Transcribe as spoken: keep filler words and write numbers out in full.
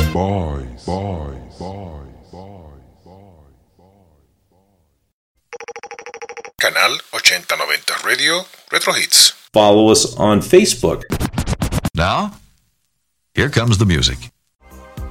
boys, boys, boys, boys, boys. Canal ochenta noventa Radio Retro Hits. Follow us on Facebook. Now, here comes the music.